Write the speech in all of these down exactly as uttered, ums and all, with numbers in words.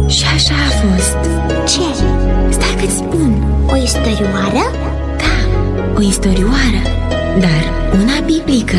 Și așa a fost. Ce? Stai că-ți spun. O istorioară? Da, o istorioară, dar una biblică.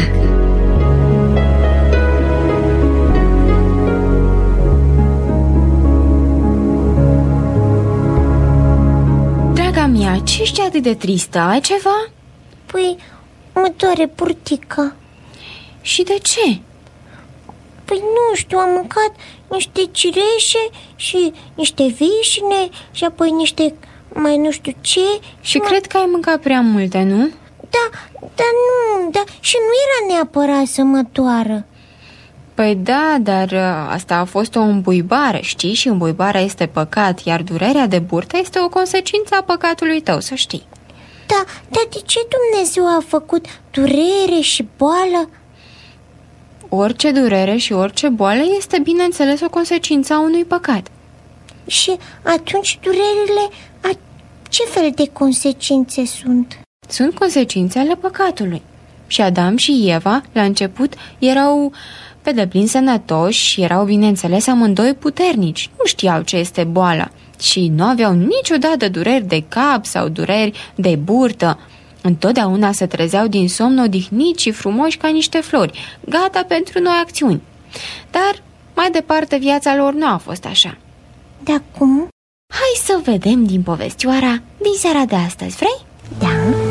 Draga mea, ce ești atât de tristă? Ai ceva? Păi, mă doare burtica. Și de ce? Păi nu știu, am mâncat niște cireșe și niște vișine și apoi niște mai nu știu ce. Și, și cred că ai mâncat prea multe, nu? Da, dar nu, da, și nu era neapărat să mă doară. Păi da, dar asta a fost o îmbuibare, știi? Și îmbuibarea este păcat, iar durerea de burtă este o consecință a păcatului tău, să știi. Da, dar de ce Dumnezeu a făcut durere și boală? Orice durere și orice boală este, bineînțeles, o consecință a unui păcat. Și atunci durerile, a... ce fel de consecințe sunt? Sunt consecințe ale păcatului. Și Adam și Eva, la început, erau pe deplin sănătoși, erau, bineînțeles, amândoi puternici. Nu știau ce este boala și nu aveau niciodată dureri de cap sau dureri de burtă. Întotdeauna se trezeau din somn odihniți și frumoși ca niște flori, gata pentru noi acțiuni. Dar, mai departe, viața lor nu a fost așa. Dar cum? Hai să vedem din povestioara din seara de astăzi, vrei? Da.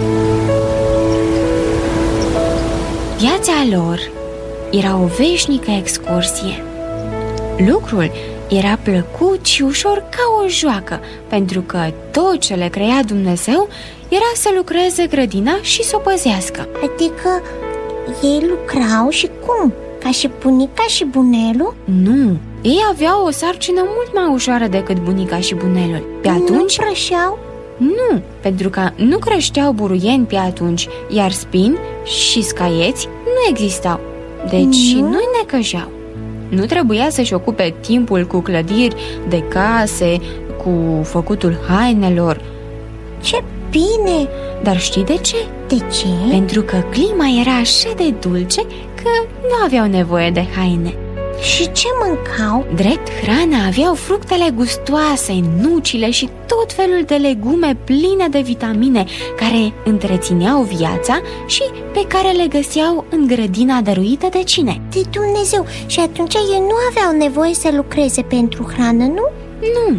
Viața lor era o veșnică excursie. Lucrul era plăcut și ușor ca o joacă, pentru că tot ce le crea Dumnezeu era să lucreze grădina și să o păzească. Adică ei lucrau și cum? Ca și bunica și bunelul? Nu, ei aveau o sarcină mult mai ușoară decât bunica și bunelul. Pe atunci... Nu prășeau? Nu, pentru că nu creșteau buruieni pe atunci, iar spini și scaieți nu existau. Deci nu? nu-i necăjeau. Nu trebuia să-și ocupe timpul cu clădiri de case, cu făcutul hainelor. Ce bine! Dar știi de ce? De ce? Pentru că clima era așa de dulce că nu aveau nevoie de haine. Și ce mâncau? Drept hrană aveau fructele gustoase, nucile și tot felul de legume pline de vitamine care întrețineau viața și pe care le găseau în grădina dăruită de cine? De Dumnezeu. Și atunci ei nu aveau nevoie să lucreze pentru hrană, nu? Nu.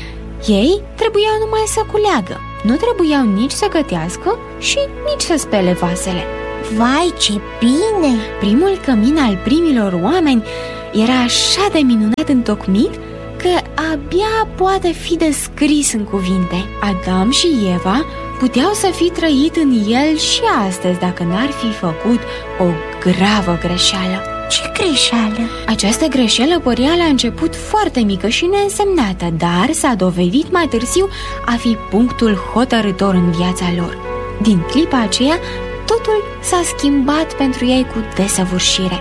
Ei trebuiau numai să culeagă. Nu trebuiau nici să gătească și nici să spele vasele. Vai, ce bine! Primul cămin al primilor oameni era așa de minunat întocmit că abia poate fi descris în cuvinte. Adam și Eva puteau să fi trăit în el și astăzi dacă n-ar fi făcut o gravă greșeală. Ce greșeală? Această greșeală părea la început foarte mică și neînsemnată, dar s-a dovedit mai târziu a fi punctul hotărâtor în viața lor. Din clipa aceea, totul s-a schimbat pentru ei cu desăvârșire.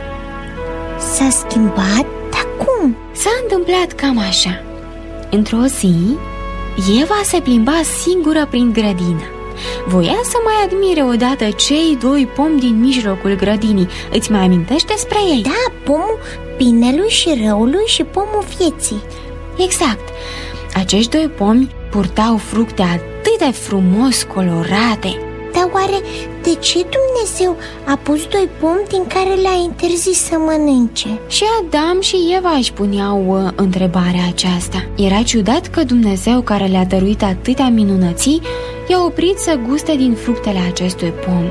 S-a schimbat? Dar cum? S-a întâmplat cam așa. Într-o zi, Eva se plimba singură prin grădină. Voia să mai admire odată cei doi pomi din mijlocul grădinii. Îți mai amintești despre ei? Da, pomul binelui și răului și pomul vieții. Exact. Acești doi pomi purtau fructe atât de frumos colorate. Dar oare de ce Dumnezeu a pus doi pomi din care le-a interzis să mănânce? Și Adam și Eva își puneau uh, întrebarea aceasta. Era ciudat că Dumnezeu, care le-a dăruit atâtea minunății, i-a oprit să guste din fructele acestui pom.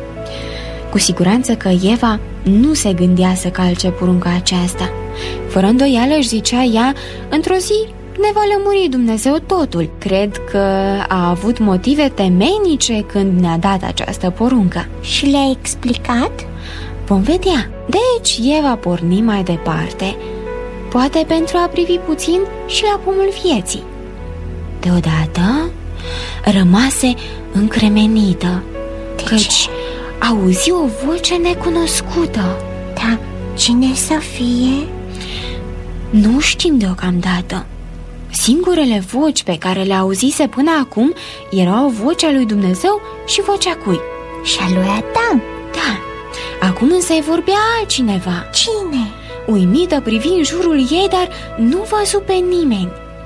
Cu siguranță că Eva nu se gândea să calce porunca aceasta. Fără îndoială își zicea ea, într-o zi ne va lămuri Dumnezeu totul. Cred că a avut motive temeinice când ne-a dat această poruncă. Și le-a explicat? Vom vedea. Deci Eva porni mai departe, poate pentru a privi puțin și la pomul vieții. Deodată rămase încremenită, de căci ce? auzi o voce necunoscută. Da, cine să fie? Nu știm deocamdată. Singurele voci pe care le auzise până acum erau vocea lui Dumnezeu și vocea cui? Și a lui Adam. Da, acum însă îi vorbea altcineva. Cine? Uimită privi în jurul ei, dar nu văzu pe nimeni.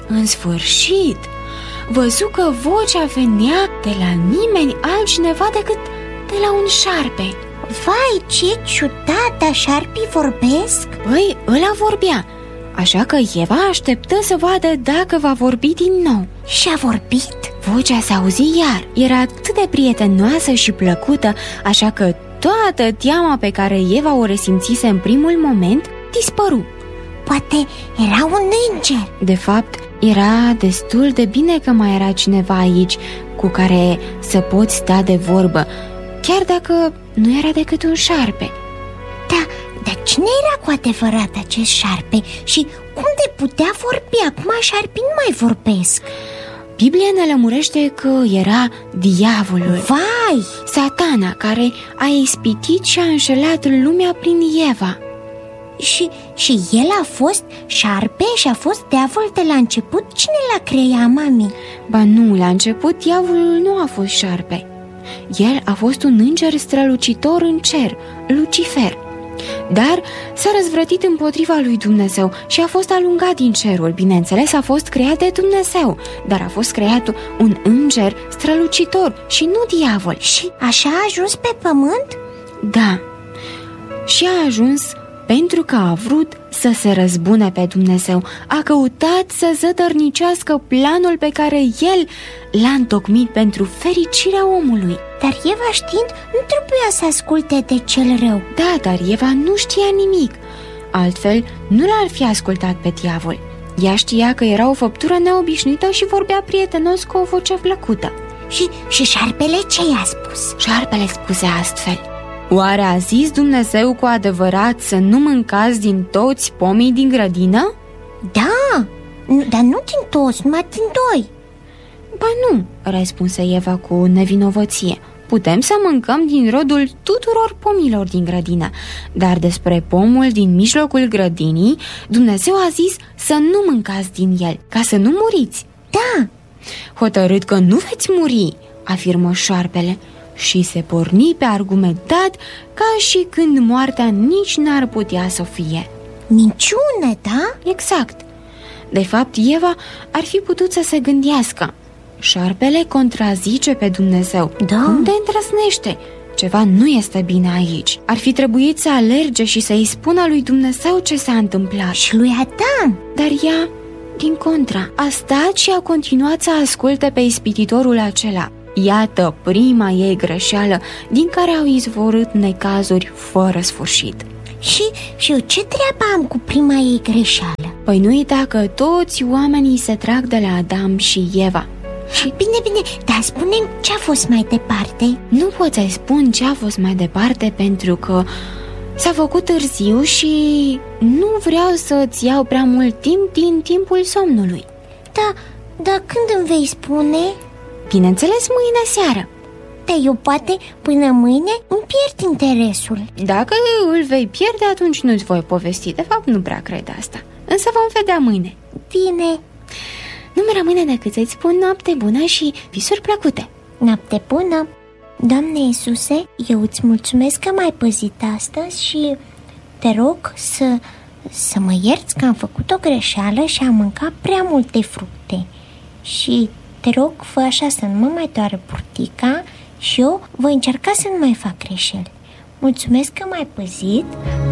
În sfârșit, văzu că vocea venea de la nimeni altcineva decât de la un șarpe. Vai, ce ciudat, șarpii vorbesc? Păi, ăla vorbea, așa că Eva așteptă să vadă dacă va vorbi din nou. Și a vorbit? Vocea se auzi iar, era atât de prietenoasă și plăcută, așa că toată teama pe care Eva o resimțise în primul moment dispăru. Poate era un înger. De fapt, era destul de bine că mai era cineva aici cu care să poți sta de vorbă, chiar dacă nu era decât un șarpe. Da, dar cine era cu adevărat acest șarpe și cum de putea vorbi? Acum șarpii nu mai vorbesc. Biblia ne lămurește că era diavolul, Vai! Satana, care a ispitit și a înșelat lumea prin Eva. Și, și el a fost șarpe și a fost diavol de la început? Cine l-a creat, mami? Ba nu, la început diavolul nu a fost șarpe. El a fost un înger strălucitor în cer, Lucifer. Dar s-a răzvrătit împotriva lui Dumnezeu și a fost alungat din cerul. Bineînțeles, a fost creat de Dumnezeu, dar a fost creat un înger strălucitor și nu diavol. Și așa a ajuns pe pământ? Da, și a ajuns pentru că a vrut să se răzbune pe Dumnezeu. A căutat să zădărnicească planul pe care El l-a întocmit pentru fericirea omului. Dar Eva, știind, nu trebuia să asculte de cel rău. Da, dar Eva nu știa nimic. Altfel, nu l-ar fi ascultat pe diavol. Ea știa că era o făptură neobișnuită și vorbea prietenos cu o voce plăcută. Și, și șarpele ce i-a spus? Șarpele spuse astfel: oare a zis Dumnezeu cu adevărat să nu mâncați din toți pomii din grădină? Da, nu, dar nu din toți, numai din doi. Ba nu, răspunse Eva cu nevinovăție. Putem să mâncăm din rodul tuturor pomilor din grădină, dar despre pomul din mijlocul grădinii, Dumnezeu a zis să nu mâncați din el, ca să nu muriți. Da. Hotărât că nu veți muri, afirmă șarpele, și se porni pe argumentat ca și când moartea nici n-ar putea să fie. Minciună, da? Exact. De fapt, Eva ar fi putut să se gândească: șarpele contrazice pe Dumnezeu. Da. Cum te îndrăznește? Ceva nu este bine aici. Ar fi trebuit să alerge și să-i spună lui Dumnezeu ce s-a întâmplat. Și lui Adam. Dar ea, din contra, a stat și a continuat să asculte pe ispititorul acela. Iată prima ei greșeală, din care au izvorât necazuri fără sfârșit. Și, și eu ce treabă am cu prima ei greșeală? Păi nu uita că toți oamenii se trag de la Adam și Eva. Și bine, bine, dar spune-mi ce a fost mai departe. Nu pot să-i spun ce a fost mai departe pentru că s-a făcut târziu și nu vreau să-ți iau prea mult timp din timpul somnului. Da, dar când îmi vei spune? Bineînțeles, mâine seară. Dar eu poate până mâine îmi pierd interesul. Dacă îl vei pierde, atunci nu-ți voi povesti. De fapt, nu prea cred asta. Însă vom vedea mâine. Bine. Nu-mi rămâne decât să-ți spun noapte bună și visuri plăcute. Noapte bună. Doamne Iisuse, eu îți mulțumesc că m-ai păzit astăzi și te rog să, să mă ierți că am făcut o greșeală și am mâncat prea multe fructe. Și te rog, fă așa să nu mă mai doară burtica și eu voi încerca să nu mai fac greșeli. Mulțumesc că m-ai păzit,